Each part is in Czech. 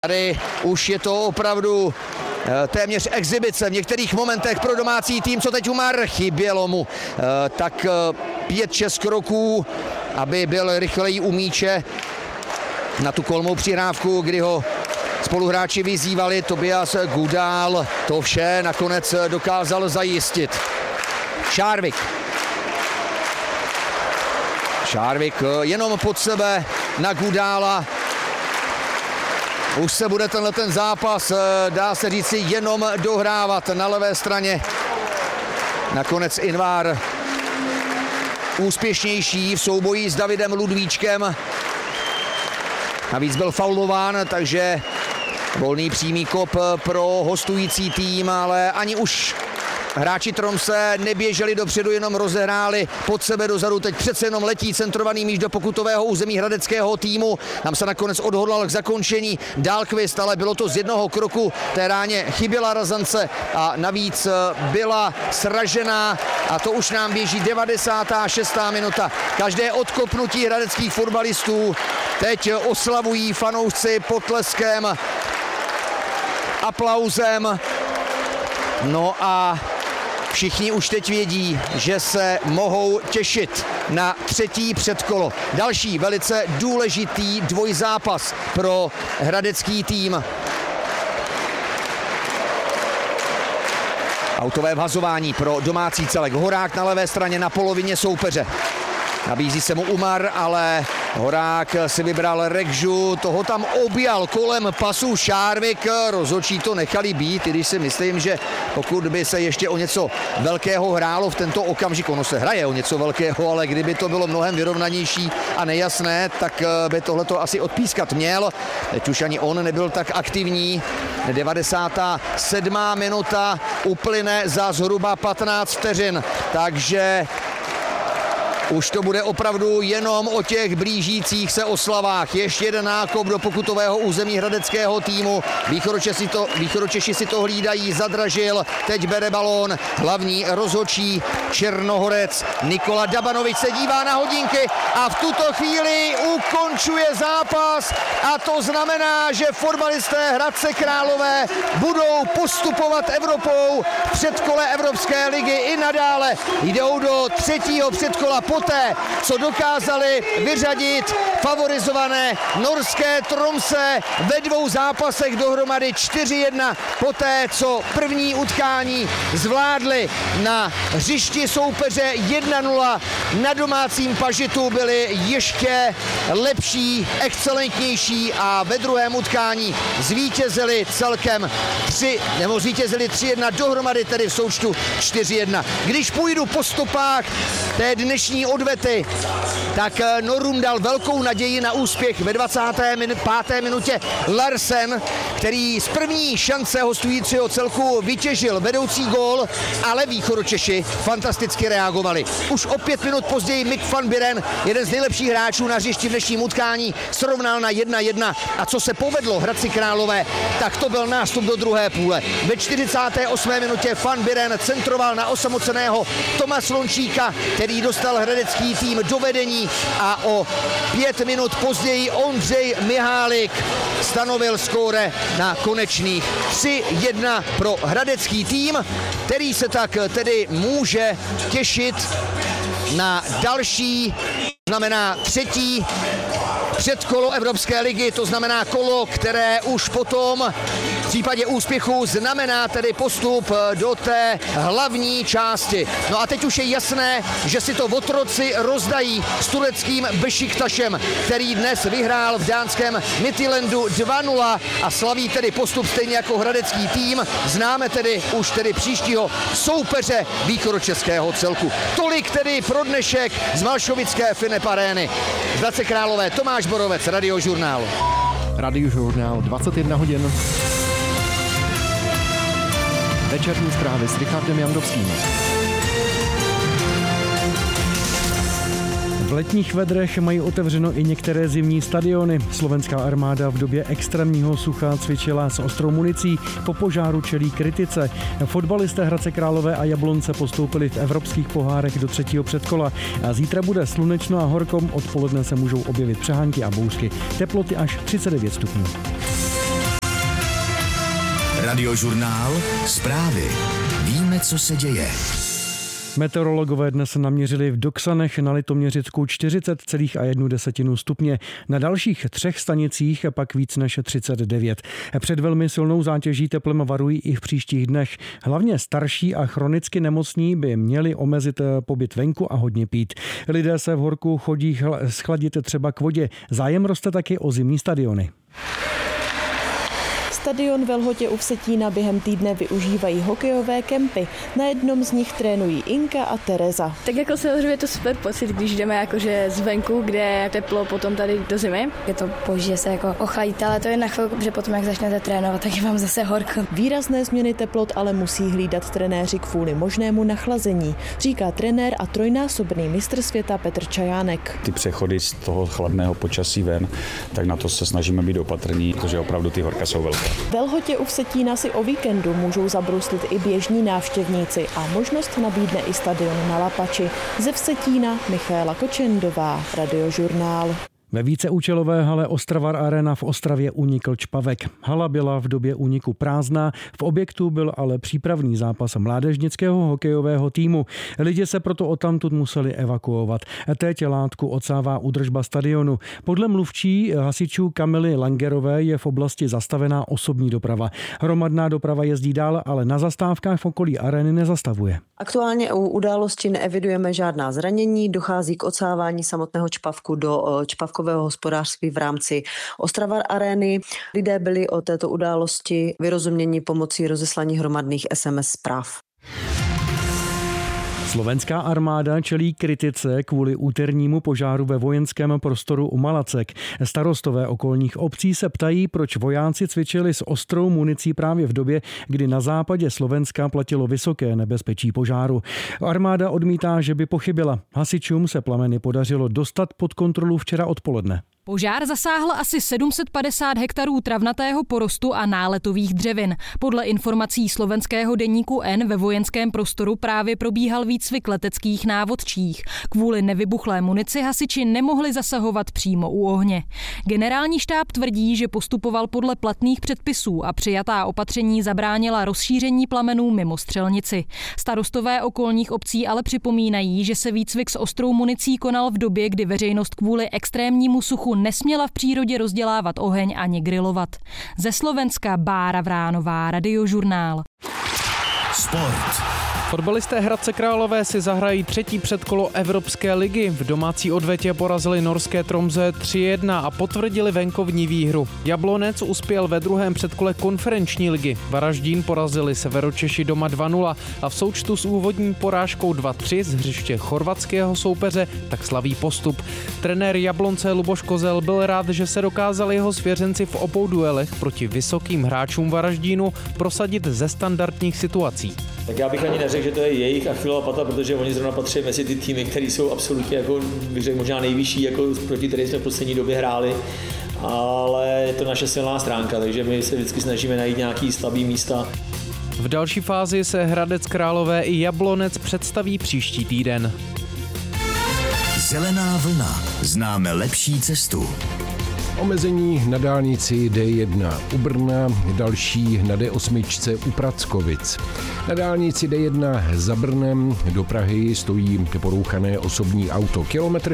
Tady už je to opravdu téměř exibice v některých momentech pro domácí tým, co teď Umar. Chybělo mu tak 5-6 kroků, aby byl rychleji u míče na tu kolmou přihrávku, kdy ho spoluhráči vyzývali. Tobias Gudál to vše nakonec dokázal zajistit. Šárvik jenom pod sebe na Gudála. Už se bude tenhle zápas, dá se říci, jenom dohrávat na levé straně. Nakonec Invar úspěšnější v souboji s Davidem Ludvíčkem. Navíc byl faulován, takže volný přímý kop pro hostující tým, ale ani už hráči Tromse neběželi dopředu, jenom rozehráli pod sebe dozadu. Teď přece jenom letí centrovaný míč do pokutového území hradeckého týmu. Tam se nakonec odhodlal k zakončení Dahlqvist, ale bylo to z jednoho kroku. Té ráně chyběla razance a navíc byla sražená. A to už nám běží 96. minuta. Každé odkopnutí hradeckých fotbalistů teď oslavují fanoušci potleskem, aplauzem. No a všichni už teď vědí, že se mohou těšit na třetí předkolo. Další velice důležitý dvojzápas pro hradecký tým. Autové vhazování pro domácí celek. Horák na levé straně na polovině soupeře. Nabízí se mu Umar, ale Horák si vybral Rekžu, toho tam objal kolem pasu Šárvik. Rozhodčí to nechali být, i když si myslím, že pokud by se ještě o něco velkého hrálo v tento okamžik, ono se hraje o něco velkého, ale kdyby to bylo mnohem vyrovnanější a nejasné, tak by tohleto asi odpískat měl. Teď už ani on nebyl tak aktivní. 97. minuta uplyne za zhruba 15 vteřin, takže už to bude opravdu jenom o těch blížících se oslavách. Ještě jeden nákop do pokutového území hradeckého týmu. Východočeši si to hlídají, Zadražil, teď bere balón. Hlavní rozhodčí Černohorec Nikola Dabanovič se dívá na hodinky a v tuto chvíli ukončuje zápas. A to znamená, že fotbalisté Hradce Králové budou postupovat Evropou v předkole Evropské ligy i nadále. Jdou do třetího předkola poté, co dokázali vyřadit favorizované norské Tromse ve dvou zápasech dohromady 4-1, poté, co první utkání zvládli na hřišti soupeře 1-0, na domácím pažitu byli ještě lepší, excelentnější a ve druhém utkání zvítězili celkem 3-1, dohromady tedy v součtu 4-1. Když půjdu po stopách té dnešní odvety, tak Norum dal velkou naději na úspěch ve 25. minutě Larsen, který z první šance hostujícího celku vytěžil vedoucí gól, ale Východočeši fantasticky reagovali. Už o 5 minut později Mick van Buren, jeden z nejlepších hráčů na hřišti v dnešním utkání, srovnal na 1-1 a co se povedlo Hradci Králové, tak to byl nástup do druhé půle. Ve 48. minutě van Buren centroval na osamoceného Toma Slončíka, který dostal hradecký tým do vedení a o 5 minut později Ondřej Mihálik stanovil skóre na konečných 3-1 pro hradecký tým, který se tak tedy může těšit na další, znamená třetí předkolo Evropské ligy, to znamená kolo, které už potom v případě úspěchu znamená tedy postup do té hlavní části. No a teď už je jasné, že si to otroci rozdají s tureckým Bešiktašem, který dnes vyhrál v dánském Midtjyllandu 2-0 a slaví tedy postup stejně jako hradecký tým. Známe tedy už tedy příštího soupeře východočeského celku. Tolik tedy pro dnešek z Malšovické Finep Arény. Z Hradce Králové Tomáš Borovec, Radiožurnál. Radiožurnál 21 hodin. Večerní zprávy s Richardem Jandovským. V letních vedrech mají otevřeno i některé zimní stadiony. Slovenská armáda v době extrémního sucha cvičila s ostrou municí, po požáru čelí kritice. Fotbalisté Hradce Králové a Jablonce postoupili v evropských pohárech do třetího předkola. A zítra bude slunečno a horko, odpoledne se můžou objevit přehánky a bouřky. Teploty až 39 stupňů. Radiožurnál, zprávy. Víme, co se děje. Meteorologové dnes naměřili v Doksanech na Litoměřicku 40,1 stupně. Na dalších 3 stanicích pak víc než 39. Před velmi silnou zátěží teplem varují i v příštích dnech. Hlavně starší a chronicky nemocní by měli omezit pobyt venku a hodně pít. Lidé se v horku chodí schladit třeba k vodě. Zájem roste taky o zimní stadiony. Stadion ve Lhotě u Vsetína během týdne využívají hokejové kempy. Na jednom z nich trénují Inka a Tereza. Tak jako samozřejmě je to super pocit, když jdeme jakože zvenku, kde je teplo, potom tady do zimy. Je to boží, že se jako ochladíte, ale to je na chvilku, protože potom jak začnete trénovat, tak je vám zase horko. Výrazné změny teplot ale musí hlídat trenéři kvůli možnému nachlazení, říká trenér a trojnásobný mistr světa Petr Čajánek. Ty přechody z toho chladného počasí ven, tak na to se snažíme být opatrní, protože opravdu ty horka jsou velké. Ve Lhotě u Vsetína si o víkendu můžou zabruslit i běžní návštěvníci a možnost nabídne i stadion na Lapači. Ze Vsetína Michaela Kočendová, Radiožurnál. Ve víceúčelové hale Ostravar Arena v Ostravě unikl čpavek. Hala byla v době úniku prázdná, v objektu byl ale přípravný zápas mládežnického hokejového týmu. Lidi se proto odtamtud museli evakuovat. Teď látku odsává údržba stadionu. Podle mluvčí hasičů Kamily Langerové je v oblasti zastavená osobní doprava. Hromadná doprava jezdí dál, ale na zastávkách v okolí arény nezastavuje. Aktuálně u události neevidujeme žádná zranění, dochází k odsávání samotného čpavku do čpavkového hospodářství v rámci Ostravar Arény. Lidé byli o této události vyrozuměni pomocí rozeslání hromadných SMS zpráv. Slovenská armáda čelí kritice kvůli úternímu požáru ve vojenském prostoru u Malacek. Starostové okolních obcí se ptají, proč vojáci cvičili s ostrou municí právě v době, kdy na západě Slovenska platilo vysoké nebezpečí požáru. Armáda odmítá, že by pochybila. Hasičům se plameny podařilo dostat pod kontrolu včera odpoledne. Požár zasáhl asi 750 hektarů travnatého porostu a náletových dřevin. Podle informací slovenského deníku N ve vojenském prostoru právě probíhal výcvik leteckých návodčích. Kvůli nevybuchlé munici hasiči nemohli zasahovat přímo u ohně. Generální štáb tvrdí, že postupoval podle platných předpisů a přijatá opatření zabránila rozšíření plamenů mimo střelnici. Starostové okolních obcí ale připomínají, že se výcvik s ostrou municí konal v době, kdy veřejnost kvůli extrémnímu suchu nesměla v přírodě rozdělávat oheň ani grilovat. Ze Slovenska Bára Vránová, Radiožurnál. Sport. Fotbalisté Hradce Králové si zahrají 3. předkolo Evropské ligy. V domácí odvetě porazili norské Tromsø 3-1 a potvrdili venkovní výhru. Jablonec uspěl ve 2. předkole konferenční ligy. Varaždín porazili Severočeši doma 2-0 a v součtu s úvodní porážkou 2-3 z hřiště chorvatského soupeře tak slaví postup. Trenér Jablonce Luboš Kozel byl rád, že se dokázali jeho svěřenci v obou duelech proti vysokým hráčům Varaždínu prosadit ze standardních situací. Tak já bych ani neřekl, že to je jejich Achillova pata, protože oni zrovna patří mezi ty týmy, které jsou absolutně, jako bych řekl, možná nejvyšší, jako proti kterým jsme v poslední době hráli, ale je to naše silná stránka, takže my se vždycky snažíme najít nějaký slabý místa. V další fázi se Hradec Králové i Jablonec představí příští týden. Zelená vlna. Známe lepší cestu. Omezení na dálnici D1 u Brna, další na D8 u Prackovic. Na dálnici D1 za Brnem do Prahy stojí porouchané osobní auto. Kilometr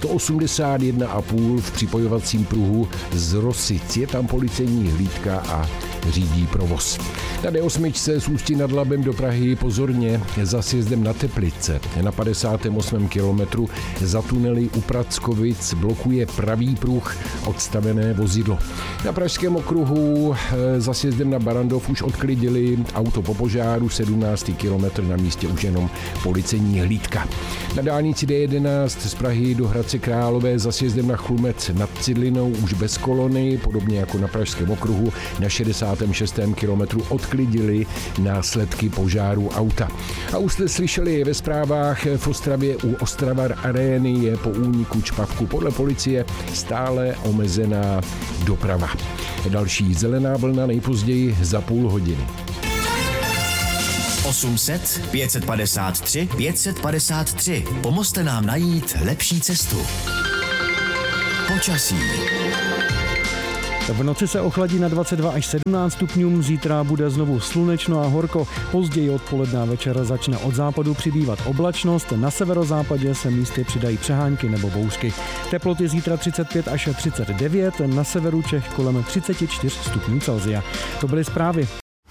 181,5 v připojovacím pruhu z Rosic. Je tam policejní hlídka a řídí provoz. Na D8 z Ústí nad Labem do Prahy pozorně za sjezdem na Teplice. Na 58. kilometru za tunely u Prackovic blokuje pravý pruh odstavené vozidlo. Na Pražském okruhu za sjezdem na Barandov už odklidili auto po požáru, 17. kilometr, na místě už jenom policejní hlídka. Na dálnici D11 z Prahy do Hradce Králové za sjezdem na Chlumec nad Cidlinou už bez kolony, podobně jako na Pražském okruhu, na 66. kilometru odklidili následky požáru auta. A už jste slyšeli ve zprávách, v Ostravě u Ostravar Arény je po úniku čpavku podle policie stále omezená doprava. Další zelená vlna nejpozději za půl hodiny. 800 553 553. Pomozte nám najít lepší cestu. Počasí. V noci se ochladí na 22 až 17 stupňů, zítra bude znovu slunečno a horko. Později odpoledne a večer začne od západu přibývat oblačnost, na severozápadě se místy přidají přehánky nebo bouřky. Teploty zítra 35 až 39, na severu Čech kolem 34 stupňů Celsia. To byly zprávy.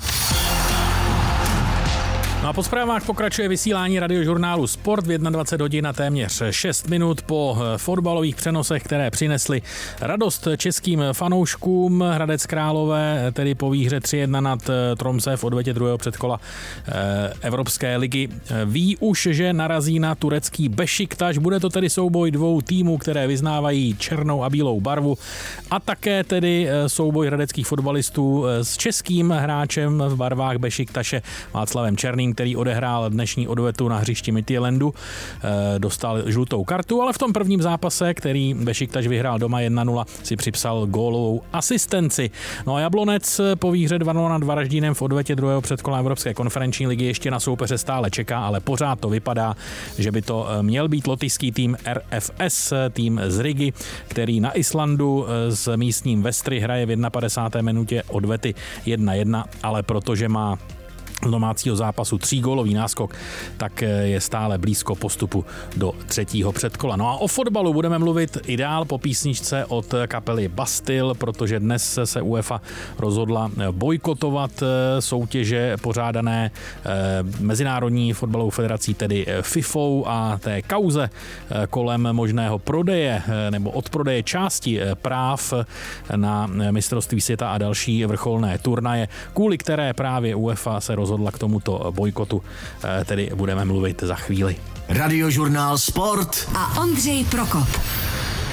No a po zprávách pokračuje vysílání radiožurnálu Sport v 21 hodin a téměř 6 minut po fotbalových přenosech, které přinesly radost českým fanouškům. Hradec Králové tedy po výhře 3-1 nad Tromsø v odvetě druhého předkola Evropské ligy ví už, že narazí na turecký Bešiktaš. Bude to tedy souboj dvou týmů, které vyznávají černou a bílou barvu, a také tedy souboj hradeckých fotbalistů s českým hráčem v barvách Bešiktaše Václavem Černým, který odehrál dnešní odvetu na hřišti Midtjyllandu, dostal žlutou kartu, ale v tom prvním zápase, který Bešiktaš vyhrál doma 1-0, si připsal gólovou asistenci. No a Jablonec po výhře 2-0 nad Varaždínem v odvetě druhého předkola Evropské konferenční ligy ještě na soupeře stále čeká, ale pořád to vypadá, že by to měl být lotyšský tým RFS, tým z Rigy, který na Islandu s místním Vestry hraje v 51. minutě odvety 1-1, ale protože má domácího zápasu 3gólový náskok, tak je stále blízko postupu do třetího předkola. No a o fotbalu budeme mluvit i dál po písničce od kapely Bastille, protože dnes se UEFA rozhodla bojkotovat soutěže pořádané Mezinárodní fotbalovou federací, tedy FIFou, a té kauze kolem možného prodeje nebo odprodeje části práv na mistrovství světa a další vrcholné turnaje, kvůli které právě UEFA se rozhodla k tomuto bojkotu, tedy budeme mluvit za chvíli. Radiožurnál Sport a Ondřej Prokop.